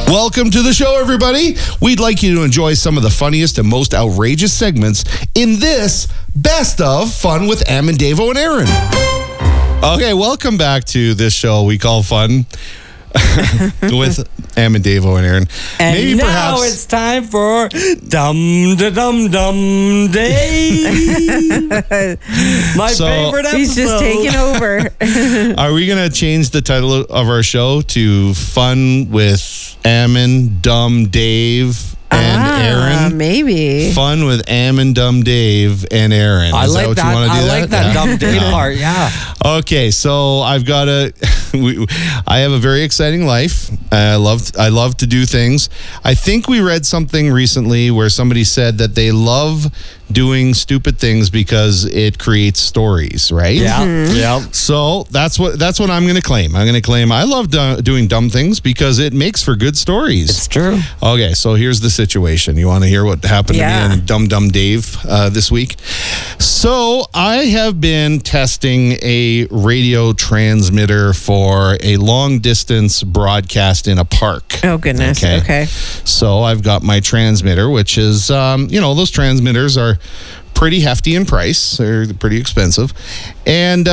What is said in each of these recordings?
Welcome to the show, everybody. We'd like you to enjoy some of the funniest and most outrageous segments in this Best of Fun with Am and Davo and Aaron. Okay, welcome back to this show we call Fun with Am and Davo and Aaron. And maybe now perhaps it's time for Dum Day. My favorite episode. He's just taking over. Are we going to change the title of our show to Fun with Ammon, Dumb Dave, and Aaron? Maybe. Fun with Ammon, Dumb Dave, and Aaron. I Is like that what you want to do? I like that Dumb Dave part, yeah. Okay, so I've got I have a very exciting life. I love to do things. I think we read something recently where somebody said that they love doing stupid things because it creates stories, right? Yeah, yeah. So that's what I'm going to claim. I'm going to claim I love doing dumb things because it makes for good stories. It's true. Okay, so here's the situation. You want to hear what happened to me and Dumb Dave this week? So I have been testing a radio transmitter for a long distance broadcast in a park. Oh, goodness. Okay. So I've got my transmitter, which is, those transmitters are pretty hefty in price. They're pretty expensive. And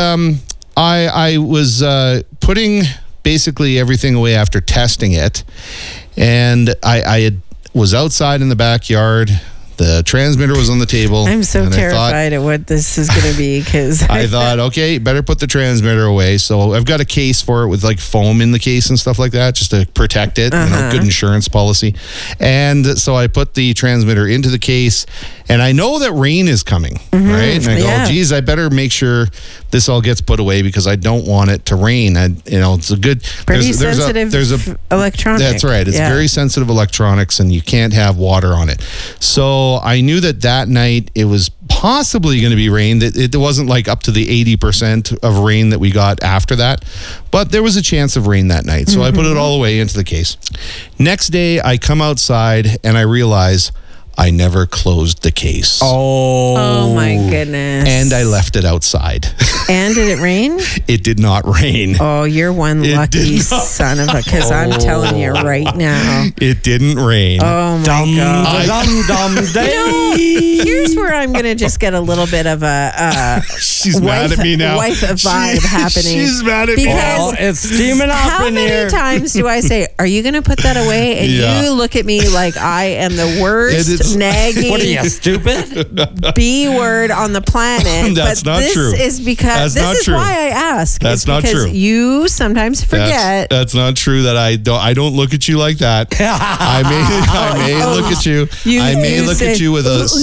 I was putting basically everything away after testing it. And I was outside in the backyard. The transmitter was on the table. I'm so terrified at what this is going to be because I thought, okay, better put the transmitter away. So I've got a case for it with like foam in the case and stuff like that just to protect it. Good insurance policy. And so I put the transmitter into the case and I know that rain is coming, right? And I go, geez, I better make sure this all gets put away because I don't want it to rain. It's a good... Pretty sensitive electronics. That's right. It's very sensitive electronics and you can't have water on it. So I knew that night it was possibly going to be rain. It wasn't like up to the 80% of rain that we got after that, but there was a chance of rain that night. So I put it all away into the case. Next day, I come outside and I realize I never closed the case. Oh my goodness. And I left it outside. And did it rain? It did not rain. Oh, you're one lucky son of a, because I'm telling you right now. It didn't rain. Oh my God. Dumb Day. Here's where I'm going to just get a little bit of a she's mad at me now. Wife vibe happening. She's mad at me. Because it's steaming up in here. How many times do I say, are you going to put that away? And you look at me like I am the worst nagging. What are you, stupid? B word on the planet. That's but not this true. Is because this is why I ask. That's not true. You sometimes forget. That's not true. That I don't look at you like that. I may look at you. I may look at you with a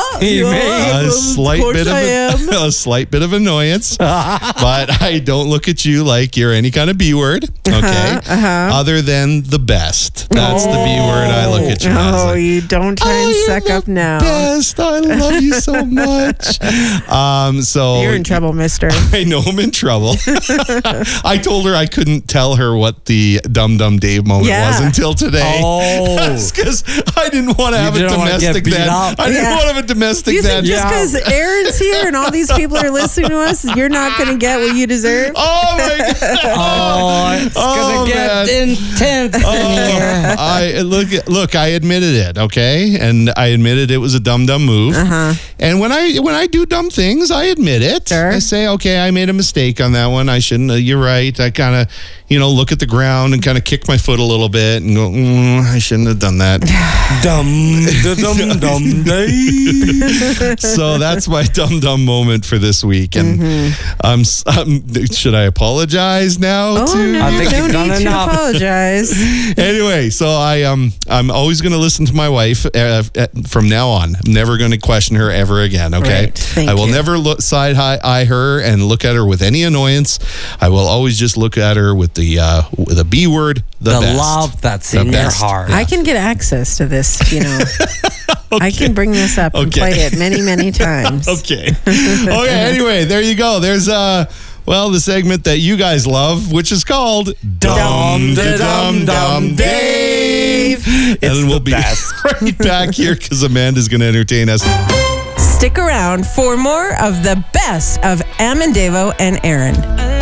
slight bit of annoyance. But I don't look at you like you're any kind of B word. Okay. Other than the best. That's the B word I look at you as. Oh, you don't try and suck up now. Best. I love you so much. So you're in trouble, mister. I know I'm in trouble. I told her I couldn't tell her what the Dumb Dave moment was until today. Because I didn't want to have a domestic then. I didn't want to have a domestic you then. Think just because Aaron's here and all these people are listening to us, you're not going to get what you deserve? Oh, my God. It's going to get intense in here. Look, I admitted it, okay? And I admitted it was a dumb move. And when I do dumb things, I admit it. Sure. I say, okay, I made a mistake on that one. I shouldn't. You're right. I kind of, look at the ground and kind of kick my foot a little bit and go, I shouldn't have done that. Dumb Day. So that's my dumb moment for this week. And should I apologize now? I think you've done need enough. to apologize. Anyway, so I'm always going to listen to my wife from now on. I'm never going to question her ever again. Okay, right. I will never side eye her and look at her with any annoyance. I will always just look at her with the B word, the best. Love that's in your heart. I can get access to this, I can bring this up and play it many, many times. Okay. Anyway, there you go. There's the segment that you guys love, which is called Dumb Dave. And then we'll be right back here because Amanda's going to entertain us. Stick around for more of the best of Am and Davo and Aaron.